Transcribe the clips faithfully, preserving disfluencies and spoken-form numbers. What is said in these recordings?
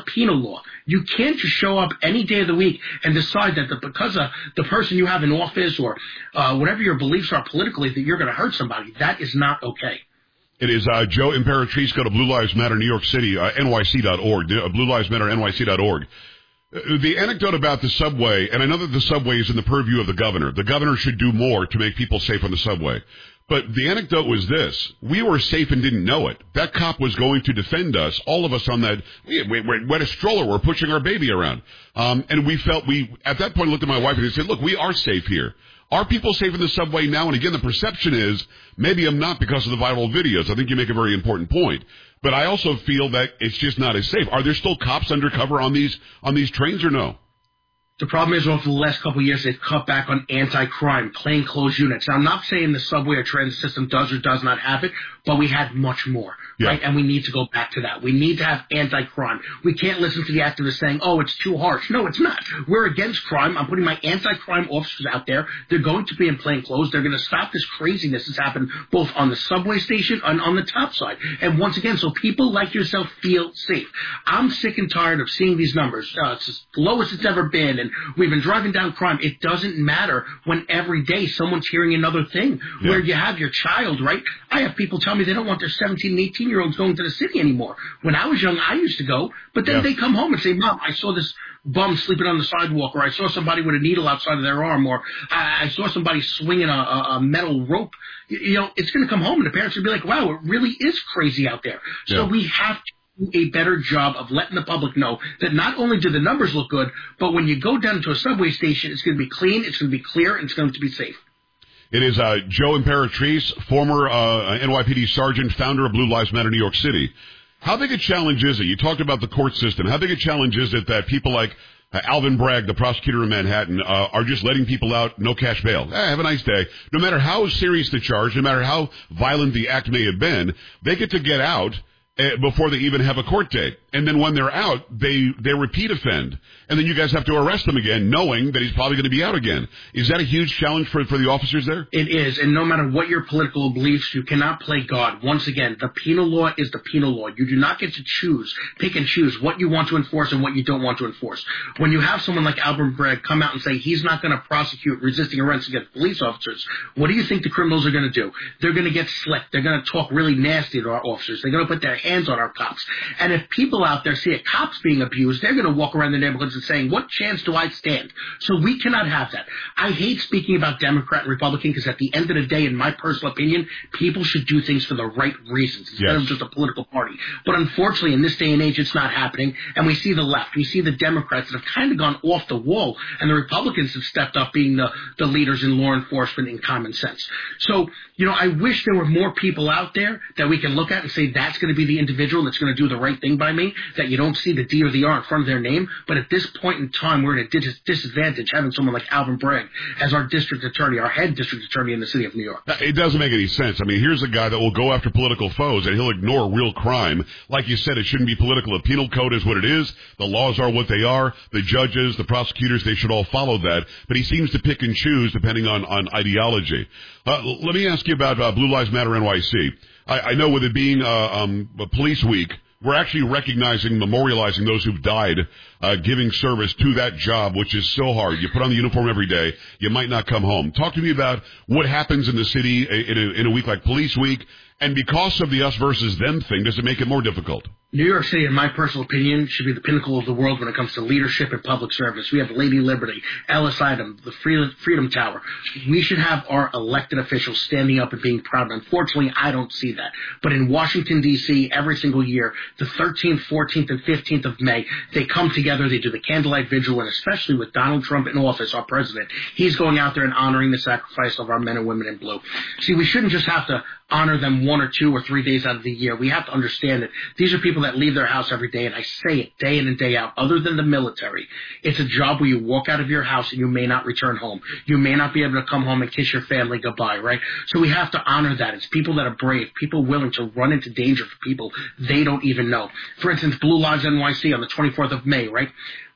penal law. You can't just show up any day of the week and decide that the, because of the person you have in office or uh, whatever your beliefs are politically that you're going to hurt somebody. That is not okay. It is uh, Joe Imperatrice. Go to Blue Lives Matter New York City, uh, N Y C dot org, uh, Blue Lives Matter N Y C dot org. Uh, the anecdote about the subway, and I know that the subway is in the purview of the governor. The governor should do more to make people safe on the subway. But the anecdote was this. We were safe and didn't know it. That cop was going to defend us, all of us on that. We, we, we had a stroller. We're pushing our baby around. Um, and we felt we, at that point, looked at my wife and said, look, we are safe here. Are people safe in the subway now? And again, the perception is maybe I'm not because of the viral videos. I think you make a very important point. But I also feel that it's just not as safe. Are there still cops undercover on these on these trains or no? The problem is, over the last couple of years, they've cut back on anti-crime, plainclothes units. Now, I'm not saying the subway or transit system does or does not have it, but we had much more, yeah. right? And we need to go back to that. We need to have anti-crime. We can't listen to the activists saying, oh, it's too harsh. No, it's not. We're against crime. I'm putting my anti-crime officers out there. They're going to be in plainclothes. They're going to stop this craziness that's happened both on the subway station and on the top side. And once again, so people like yourself feel safe. I'm sick and tired of seeing these numbers. Uh, it's the lowest it's ever been, and we've been driving down crime. It doesn't matter when every day someone's hearing another thing yeah. where you have your child, right? I have people tell me they don't want their seventeen and eighteen-year-olds going to the city anymore. When I was young, I used to go, but then yeah. they come home and say, Mom, I saw this bum sleeping on the sidewalk, or I saw somebody with a needle outside of their arm, or I, I saw somebody swinging a, a, a metal rope. You, you know, it's going to come home, and the parents will be like, wow, it really is crazy out there. So yeah. we have to a better job of letting the public know that not only do the numbers look good, but when you go down to a subway station, it's going to be clean, it's going to be clear, and it's going to be safe. It is uh, Joe Imperatrice, former uh, N Y P D sergeant, founder of Blue Lives Matter New York City. How big a challenge is it? You talked about the court system. How big a challenge is it that people like uh, Alvin Bragg, the prosecutor in Manhattan, uh, are just letting people out, no cash bail? Eh, have a nice day. No matter how serious the charge, no matter how violent the act may have been, they get to get out before they even have a court date. And then when they're out, they, they repeat offend. And then you guys have to arrest them again, knowing that he's probably going to be out again. Is that a huge challenge for, for the officers there? It is. And no matter what your political beliefs, you cannot play God. Once again, the penal law is the penal law. You do not get to choose, pick and choose what you want to enforce and what you don't want to enforce. When you have someone like Alvin Bragg come out and say he's not going to prosecute resisting arrest against police officers, what do you think the criminals are going to do? They're going to get slick. They're going to talk really nasty to our officers. They're going to put their hands on our cops. And if people out there see a cops being abused, they're going to walk around the neighborhoods and saying, what chance do I stand? So we cannot have that. I hate speaking about Democrat and Republican because at the end of the day, in my personal opinion, people should do things for the right reasons instead yes. of just a political party. But unfortunately, in this day and age, it's not happening. And we see the left. We see the Democrats that have kind of gone off the wall. And the Republicans have stepped up being the, the leaders in law enforcement and common sense. So, you know, I wish there were more people out there that we can look at and say that's going to be the individual that's going to do the right thing by me, that you don't see the D or the R in front of their name. But at this point in time, we're at a dis- disadvantage having someone like Alvin Bragg as our district attorney, our head district attorney in the city of New York. It doesn't make any sense. I mean, here's a guy that will go after political foes, and he'll ignore real crime. Like you said, it shouldn't be political. The penal code is what it is. The laws are what they are. The judges, the prosecutors, they should all follow that. But he seems to pick and choose depending on, on ideology. Uh, let me ask you about uh, Blue Lives Matter N Y C. I, I know with it being uh, um, Police Week, we're actually recognizing, memorializing those who've died, uh, giving service to that job, which is so hard. You put on the uniform every day, you might not come home. Talk to me about what happens in the city in a, in a week like Police Week, and because of the us versus them thing, does it make it more difficult? New York City, in my personal opinion, should be the pinnacle of the world when it comes to leadership and public service. We have Lady Liberty, Ellis Item, the Freedom Tower. We should have our elected officials standing up and being proud. Unfortunately, I don't see that. But in Washington, D C, every single year, the thirteenth, fourteenth, and fifteenth of May, they come together, they do the candlelight vigil, and especially with Donald Trump in office, our president, he's going out there and honoring the sacrifice of our men and women in blue. See, we shouldn't just have to honor them one or two or three days out of the year. We have to understand that these are people that leave their house every day, and I say it day in and day out, other than the military. It's a job where you walk out of your house and you may not return home. You may not be able to come home and kiss your family goodbye, right? So we have to honor that. It's people that are brave, people willing to run into danger for people they don't even know. For instance, Blue Lives N Y C on the twenty-fourth of May, right?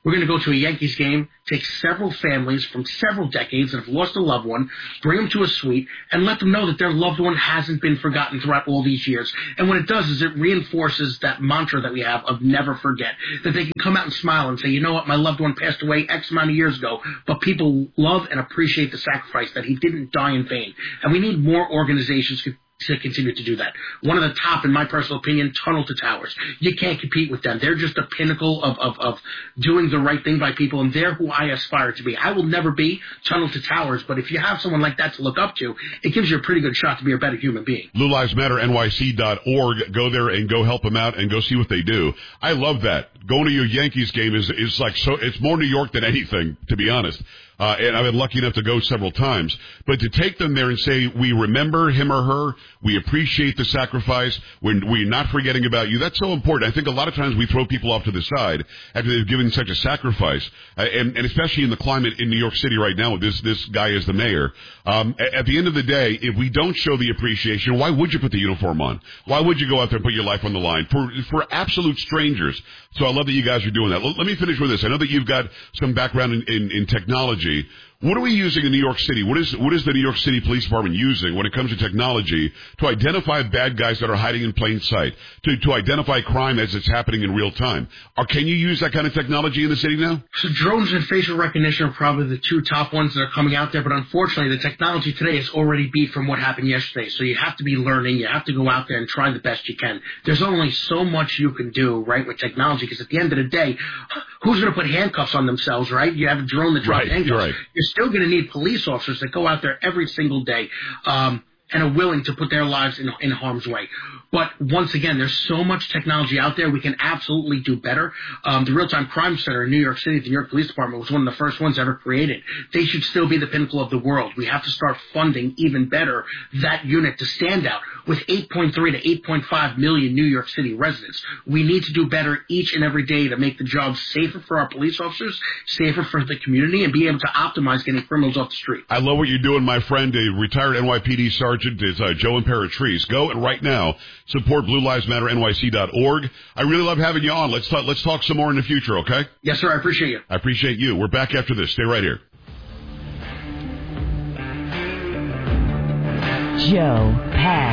We're going to go to a Yankees game, take several families from several decades that have lost a loved one, bring them to a suite, and let them know that their loved one hasn't been forgotten throughout all these years. And what it does is it reinforces that mantra that we have of never forget, that they can come out and smile and say, you know what, my loved one passed away X amount of years ago, but people love and appreciate the sacrifice, that he didn't die in vain. And we need more organizations to to continue to do that. One of the top, in my personal opinion, Tunnel to Towers. You can't compete with them. They're just the pinnacle of, of, of doing the right thing by people, and they're who I aspire to be. I will never be Tunnel to Towers, but if you have someone like that to look up to, it gives you a pretty good shot to be a better human being. Blue Lives Matter N Y C dot org. Go there and go help them out and go see what they do. I love that. Going to your Yankees game is, is like so, it's more New York than anything, to be honest. Uh, and I've been lucky enough to go several times. But to take them there and say, we remember him or her, we appreciate the sacrifice, we're, we're not forgetting about you, that's so important. I think a lot of times we throw people off to the side after they've given such a sacrifice, uh, and, and especially in the climate in New York City right now with this, this guy as the mayor. Um, at, at the end of the day, if we don't show the appreciation, why would you put the uniform on? Why would you go out there and put your life on the line for, for absolute strangers? So I love that you guys are doing that. Let, let me finish with this. I know that you've got some background in, in, in technology. What are we using in New York City? What is what is the New York City Police Department using when it comes to technology to identify bad guys that are hiding in plain sight, to, to identify crime as it's happening in real time? Or can you use that kind of technology in the city now? So drones and facial recognition are probably the two top ones that are coming out there, but unfortunately the technology today is already beat from what happened yesterday. So you have to be learning, you have to go out there and try the best you can. There's only so much you can do, right, with technology, because at the end of the day, who's going to put handcuffs on themselves, right? You have a drone that drops right, handcuffs. You're right. You're still going to need police officers that go out there every single day um, and are willing to put their lives in, in harm's way. But once again, there's so much technology out there. We can absolutely do better. Um, the Real-Time Crime Center in New York City, the New York Police Department, was one of the first ones ever created. They should still be the pinnacle of the world. We have to start funding even better that unit to stand out. With eight point three to eight point five million New York City residents, we need to do better each and every day to make the job safer for our police officers, safer for the community, and be able to optimize getting criminals off the street. I love what you're doing, my friend. A retired N Y P D sergeant is uh, Joe Imperatrice. Go and right now support Blue Lives Matter N Y C dot org. I really love having you on. Let's talk, let's talk some more in the future, okay? Yes, sir. I appreciate you. I appreciate you. We're back after this. Stay right here. Joe Pass.